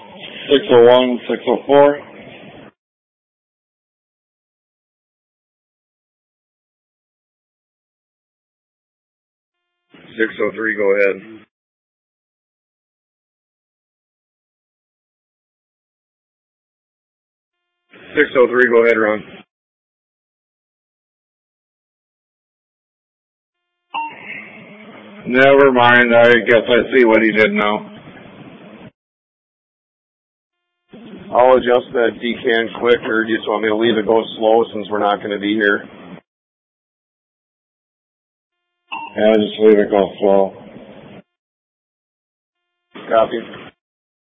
601, 604. 603, go ahead. 603, go ahead, Ron. Never mind, I guess I see what he did now. I'll adjust that decan quick, or do you just want me to leave it go slow since we're not going to be here? Yeah, just leave it go slow. Copy.